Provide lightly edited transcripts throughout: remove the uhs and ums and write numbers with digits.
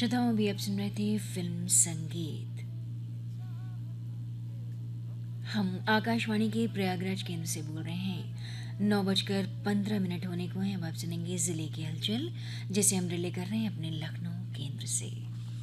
श्रोताओं, अभी आप सुन रहे थे फिल्म संगीत। हम आकाशवाणी के प्रयागराज केंद्र से बोल रहे हैं। 9:15 होने को हैं। अब आप सुनेंगे जिले की हलचल, जिसे हम रिले कर रहे हैं अपने लखनऊ केंद्र से।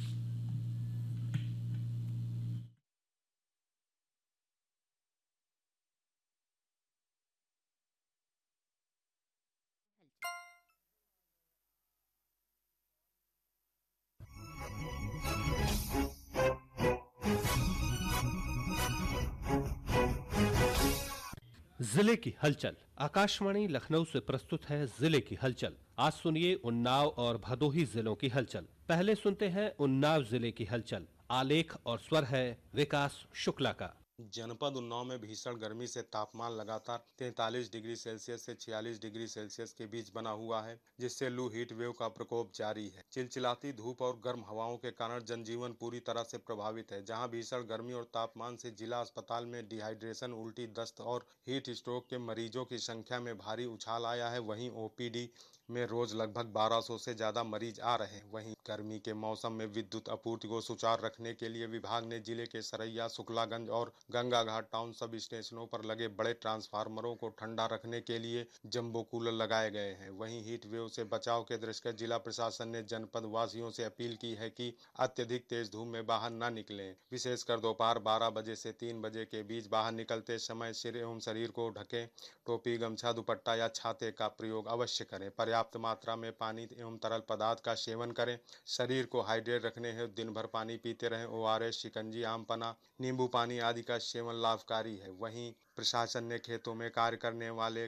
जिले की हलचल। आकाशवाणी लखनऊ से प्रस्तुत है जिले की हलचल। आज सुनिए उन्नाव और भदोही जिलों की हलचल। पहले सुनते हैं उन्नाव जिले की हलचल। आलेख और स्वर है विकास शुक्ला का। जनपद उन्नाव में भीषण गर्मी से तापमान लगातार 43 डिग्री सेल्सियस से 46 डिग्री सेल्सियस के बीच बना हुआ है, जिससे लू हीट वेव का प्रकोप जारी है। चिलचिलाती धूप और गर्म हवाओं के कारण जनजीवन पूरी तरह से प्रभावित है। जहां भीषण गर्मी और तापमान से जिला अस्पताल में डिहाइड्रेशन, उल्टी, दस्त और हीट स्ट्रोक के मरीजों की संख्या में भारी उछाल आया है, वहीं ओपीडी में रोज लगभग 1200 से ज्यादा मरीज आ रहे हैं। वहीं गर्मी के मौसम में विद्युत आपूर्ति को सुचारू रखने के लिए विभाग ने जिले के सरैया, शुक्लागंज और गंगा घाट टाउन सब स्टेशनों पर लगे बड़े ट्रांसफार्मरों को ठंडा रखने के लिए जंबो कूलर लगाए गए हैं। वहीं हीट वेव से बचाव के दृष्टिगत जिला प्रशासन ने जनपद वासियों से अपील की है कि अत्यधिक तेज धूप में बाहर न निकलें। विशेषकर दोपहर 12 बजे से 3 बजे के बीच बाहर निकलते समय सिर एवं शरीर को ढकें। टोपी, गमछा, दुपट्टा या छाते का प्रयोग अवश्य करें। पर्याप्त मात्रा में पानी एवं तरल पदार्थ का सेवन करें। शरीर को हाइड्रेट रखने हेतु दिन भर पानी पीते रहें। ओआरएस, शिकंजी, आम पन्ना, नींबू पानी आदि का सेवन लाभकारी है। वहीं प्रशासन ने खेतों में कार्य करने वाले